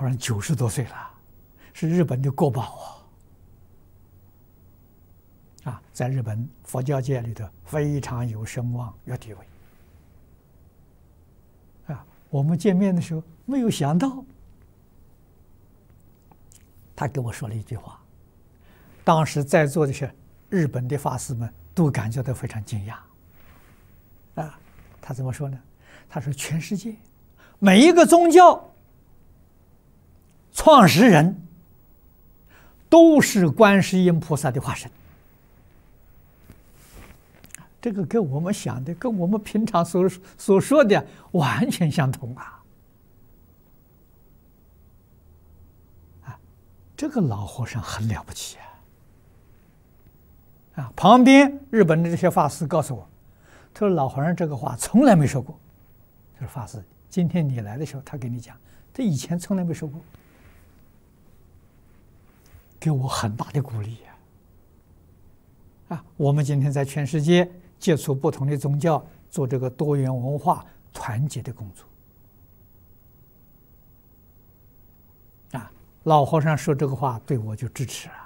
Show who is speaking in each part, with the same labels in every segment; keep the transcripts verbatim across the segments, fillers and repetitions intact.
Speaker 1: 和尚九十多岁了，是日本的国宝啊！啊，在日本佛教界里头非常有声望、有地位。啊，我们见面的时候没有想到，他跟我说了一句话，当时在座的是日本的法师们都感觉到非常惊讶。啊，他怎么说呢？他说：“全世界每一个宗教创始人都是观世音菩萨的化身。”这个跟我们想的、跟我们平常所所说的完全相同啊！啊，这个老和尚很了不起啊！啊，旁边日本的这些法师告诉我，他说：“老和尚这个话从来没说过。”他说：“法师，今天你来的时候，他跟你讲，他以前从来没说过。”给我很大的鼓励呀！啊，我们今天在全世界接触不同的宗教，做这个多元文化团结的工作。啊，老和尚说这个话，对我就支持了。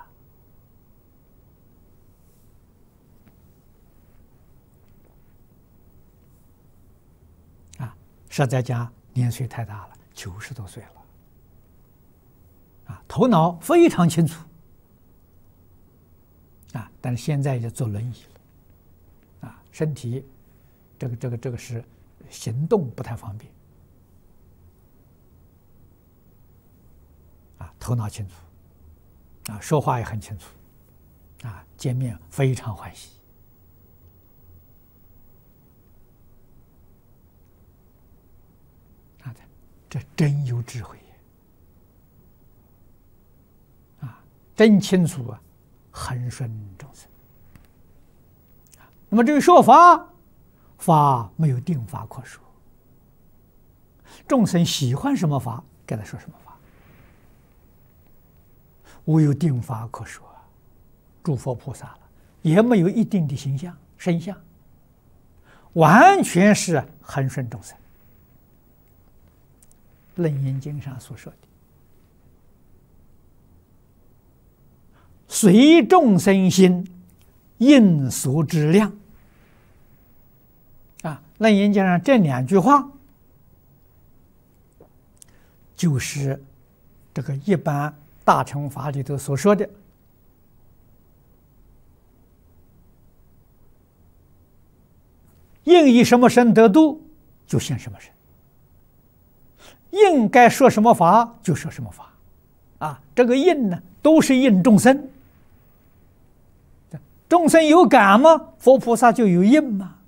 Speaker 1: 啊，实在讲年岁太大了，九十多岁了。啊，头脑非常清楚。啊，但是现在也坐轮椅了，啊，身体这个这个这个是行动不太方便，啊，头脑清楚，啊，说话也很清楚，啊，见面非常欢喜，啊，这真有智慧啊，真清楚啊。恒顺众生。那么这个说法，法没有定法可说，众生喜欢什么法，给他说什么法，无有定法可说。诸佛菩萨了，也没有一定的形象身相，完全是恒顺众生。楞严经上所说的。随众生心，应所知量。啊，楞严经上这两句话，就是这个一般大乘法里头所说的，应以什么身得度，就现什么身；应该说什么法，就说什么法。啊，这个应呢，都是应众生。众生有感吗？佛菩萨就有应吗？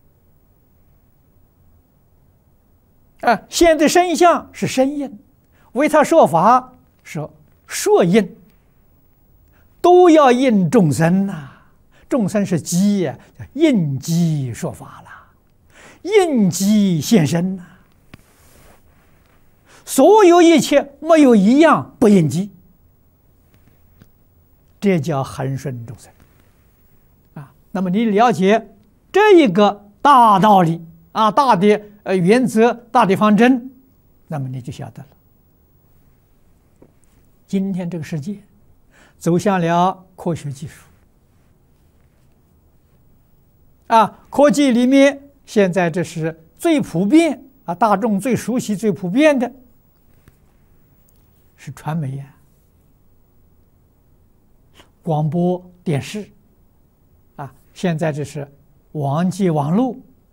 Speaker 1: 啊，现在身相是身应，为他说法是说应，都要应众生呐、啊。众生是机呀，应机说法了，应机现身呐、啊。所有一切没有一样不应机，这叫恒顺众生。那么你了解这一个大道理啊，大的呃原则，大的方针，那么你就晓得了。今天这个世界走向了科学技术啊，科技里面现在这是最普遍啊，大众最熟悉、最普遍的是传媒呀、广播电视。现在这是网际网络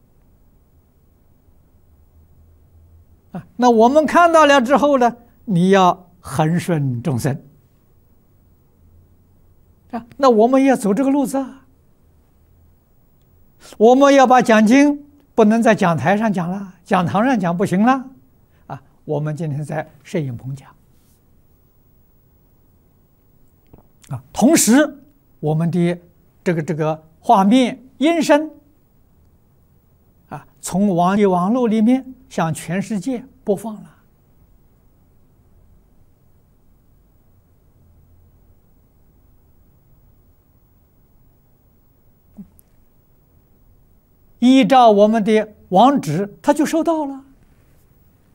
Speaker 1: 啊，那我们看到了之后呢，你要恒顺众生啊，那我们要走这个路子啊，我们要把讲经不能在讲台上讲了，讲堂上讲不行了啊，我们今天在摄影棚讲啊，同时我们的这个这个。画面、音声，啊，从网际网络里面向全世界播放了。依照我们的网址，它就收到了。